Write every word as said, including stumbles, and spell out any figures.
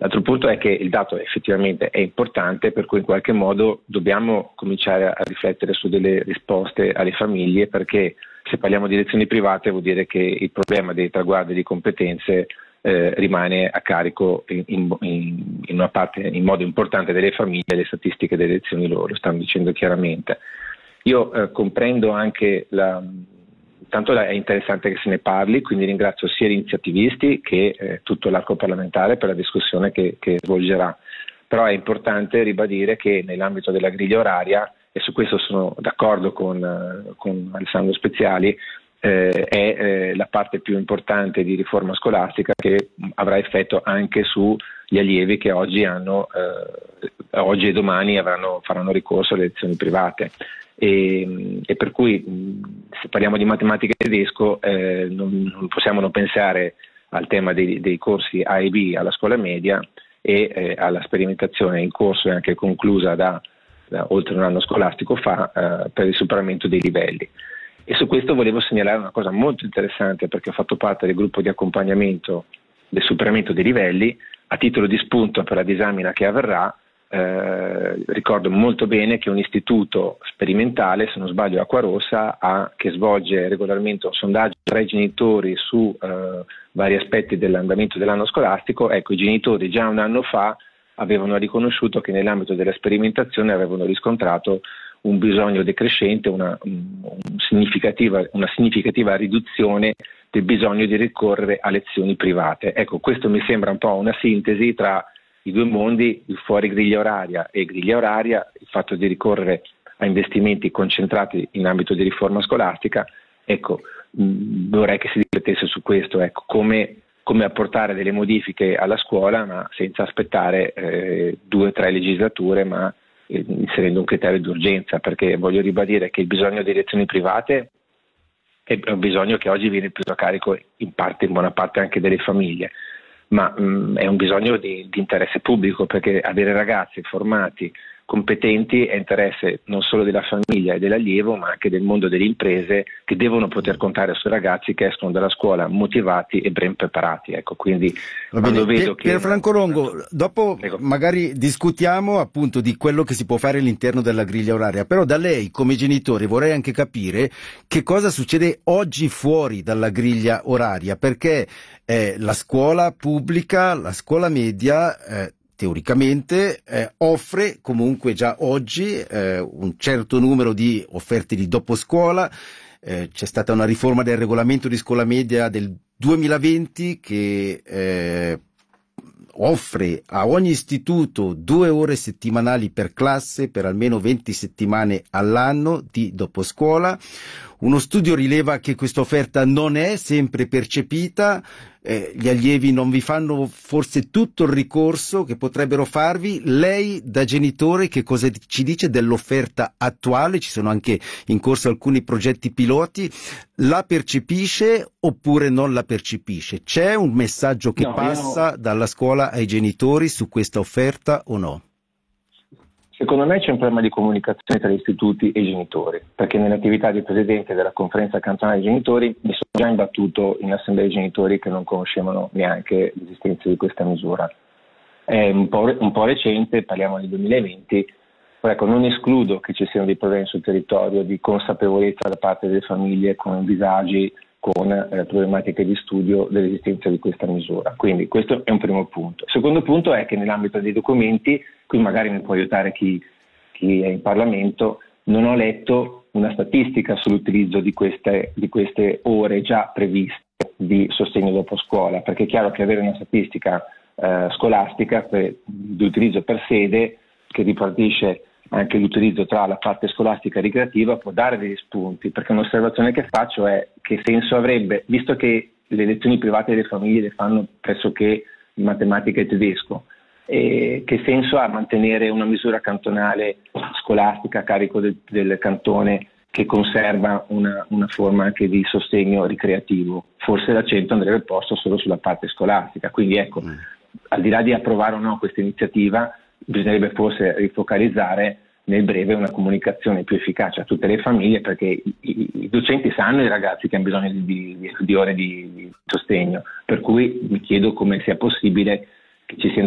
L'altro punto è che il dato effettivamente è importante, per cui in qualche modo dobbiamo cominciare a riflettere su delle risposte alle famiglie, perché se parliamo di lezioni private vuol dire che il problema dei traguardi di competenze eh, rimane a carico in, in, in una parte, in modo importante, delle famiglie. Le statistiche delle lezioni loro stanno dicendo chiaramente. Io eh, comprendo anche la... Tanto è interessante che se ne parli, quindi ringrazio sia gli iniziativisti che eh, tutto l'arco parlamentare per la discussione che, che svolgerà. Però è importante ribadire che nell'ambito della griglia oraria, e su questo sono d'accordo con, con Alessandro Speziali, eh, è eh, la parte più importante di riforma scolastica che avrà effetto anche sugli allievi che oggi, hanno, eh, oggi e domani avranno, faranno ricorso alle lezioni private. E, e per cui se parliamo di matematica e tedesco eh, non, non possiamo non pensare al tema dei, dei corsi A e B alla scuola media e eh, alla sperimentazione in corso e anche conclusa da, da oltre un anno scolastico fa eh, per il superamento dei livelli. E su questo volevo segnalare una cosa molto interessante, perché ho fatto parte del gruppo di accompagnamento del superamento dei livelli. A titolo di spunto per la disamina che avverrà, Eh, ricordo molto bene che un istituto sperimentale, se non sbaglio Acquarossa, ha, che svolge regolarmente un sondaggio tra i genitori su eh, vari aspetti dell'andamento dell'anno scolastico. Ecco, i genitori già un anno fa avevano riconosciuto che nell'ambito della sperimentazione avevano riscontrato un bisogno decrescente, una, un, un significativa, una significativa riduzione del bisogno di ricorrere a lezioni private. Ecco, questo mi sembra un po' una sintesi tra i due mondi, il fuori griglia oraria e griglia oraria, il fatto di ricorrere a investimenti concentrati in ambito di riforma scolastica. Ecco, mh, vorrei che si riflettesse su questo, ecco, come, come apportare delle modifiche alla scuola, ma senza aspettare eh, due o tre legislature, ma eh, inserendo un criterio di urgenza, perché voglio ribadire che il bisogno di lezioni private è un bisogno che oggi viene preso a carico in parte, in buona parte anche delle famiglie, ma mh, è un bisogno di, di interesse pubblico, perché avere ragazzi formati, competenti è interesse non solo della famiglia e dell'allievo, ma anche del mondo delle imprese, che devono poter contare sui ragazzi che escono dalla scuola motivati e ben preparati. Ecco, quindi quando vedo Pier, che... Franco Longo, dopo Prego. magari discutiamo appunto di quello che si può fare all'interno della griglia oraria, però da lei come genitore vorrei anche capire che cosa succede oggi fuori dalla griglia oraria, perché eh, la scuola pubblica, la scuola media eh, teoricamente eh, offre comunque già oggi eh, un certo numero di offerte di doposcuola. Eh, c'è stata una riforma del regolamento di scuola media del duemilaventi che eh, offre a ogni istituto due ore settimanali per classe per almeno venti settimane all'anno di doposcuola. Uno studio rileva che questa offerta non è sempre percepita, eh, gli allievi non vi fanno forse tutto il ricorso che potrebbero farvi. Lei da genitore che cosa ci dice dell'offerta attuale? Ci sono anche in corso alcuni progetti piloti. La percepisce oppure non la percepisce? C'è un messaggio che No, passa io... dalla scuola ai genitori su questa offerta o no? Secondo me c'è un problema di comunicazione tra gli istituti e i genitori, perché nell'attività di presidente della conferenza cantonale dei genitori mi sono già imbattuto in assemblee di genitori che non conoscevano neanche l'esistenza di questa misura. È un po', un po' recente, parliamo del duemilaventi, però ecco, non escludo che ci siano dei problemi sul territorio di consapevolezza da parte delle famiglie con disagi, con eh, problematiche di studio dell'esistenza di questa misura. Quindi questo è un primo punto. Il secondo punto è che nell'ambito dei documenti, qui magari mi può aiutare chi, chi è in Parlamento, non ho letto una statistica sull'utilizzo di queste, di queste ore già previste di sostegno dopo scuola, perché è chiaro che avere una statistica eh, scolastica per, di utilizzo per sede che ripartisce anche l'utilizzo tra la parte scolastica e ricreativa può dare degli spunti, perché un'osservazione che faccio è che senso avrebbe, visto che le lezioni private delle famiglie le fanno pressoché in matematica e tedesco, e che senso ha mantenere una misura cantonale scolastica a carico del, del cantone che conserva una, una forma anche di sostegno ricreativo? Forse l'accento andrebbe posto solo sulla parte scolastica, quindi ecco, mm. al di là di approvare o no questa iniziativa, bisognerebbe forse rifocalizzare nel breve una comunicazione più efficace a tutte le famiglie, perché i, i, i docenti sanno i ragazzi che hanno bisogno di, di, di ore di, di sostegno, per cui mi chiedo come sia possibile che ci sia